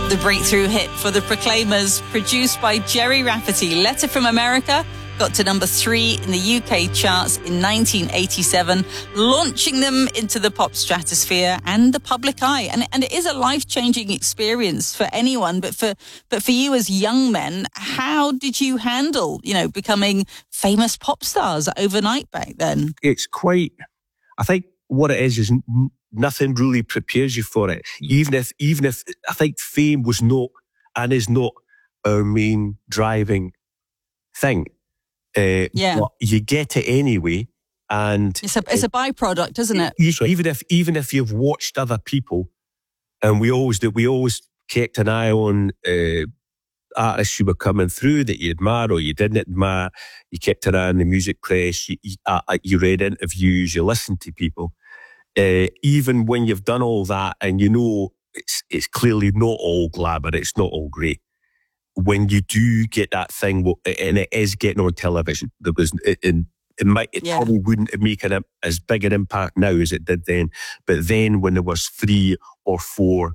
The breakthrough hit for the Proclaimers, produced by Jerry Rafferty. Letter from America got to number 3 in the UK charts in 1987, launching them into the pop stratosphere and the public eye. And it is a life-changing experience for anyone, but for you as young men, how did you handle, becoming famous pop stars overnight back then? It's quite, I think what it is nothing really prepares you for it. Even if I think fame was not and is not our main driving thing. But you get it anyway, and it's a byproduct, isn't it? Even if you've watched other people, and we always kept an eye on artists who were coming through that you admire or you didn't admire. You kept an eye on the music press. You read interviews. You listened to people. Even when you've done all that, and it's clearly not all glamour, it's not all great. When you do get that thing, and it is getting on television, it probably wouldn't make as big an impact now as it did then. But then, when there was 3 or 4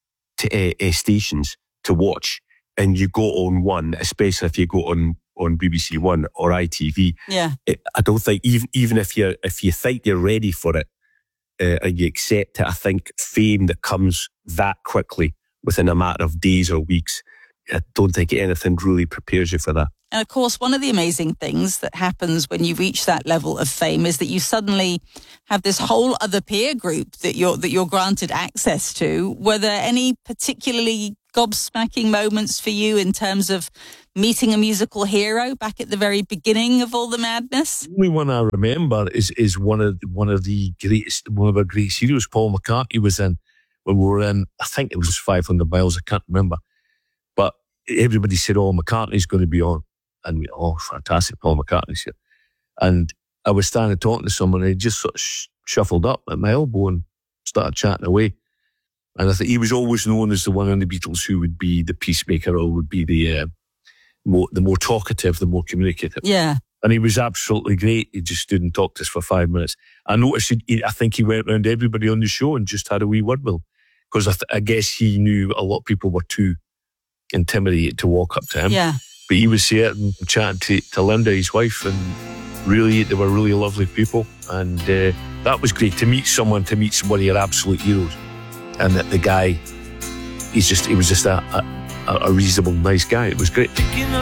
stations to watch, and you go on one, especially if you go on BBC One or ITV, I don't think even if you think you're ready for it. And you accept it, I think fame that comes that quickly within a matter of days or weeks, I don't think anything really prepares you for that. And of course, one of the amazing things that happens when you reach that level of fame is that you suddenly have this whole other peer group that you're granted access to. Were there any particularly gobsmacking moments for you in terms of meeting a musical hero back at the very beginning of all the madness? The only one I remember is one of our greatest heroes, Paul McCartney, was in when we were in, I think it was 500 Miles, I can't remember. But everybody said, McCartney's going to be on. And we, fantastic, Paul McCartney's here. And I was standing talking to someone, and he just sort of shuffled up at my elbow and started chatting away. And I think he was always known as the one in the Beatles who would be the peacemaker, or would be the more talkative, the more communicative. Yeah. And he was absolutely great. He just stood and talked to us for 5 minutes. I noticed, I think he went around everybody on the show and just had a wee word with him. Because I guess he knew a lot of people were too intimidated to walk up to him. Yeah. But he was there and chatting to Linda, his wife, and really, they were really lovely people. And that was great to meet one of your absolute heroes. And that the guy, he was just a reasonable, nice guy. It was great.